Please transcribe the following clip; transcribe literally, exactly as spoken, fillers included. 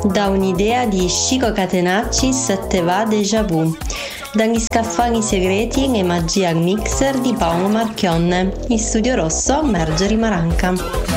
Da un'idea di Chico Catenacci se va déjà vu. Dagli scaffali segreti e magia al mixer di Paolo Marchionne. In studio rosso Margherita Maranca.